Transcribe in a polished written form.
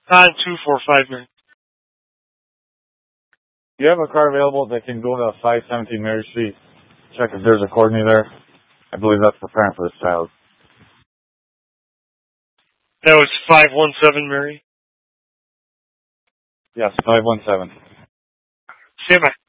245, Mary. Do you have a car available that can go to 517 Mary Street? Check if there's a Courtney there. I believe that's the parent for this child. That was 517, Mary? Yes, 517. Stand by.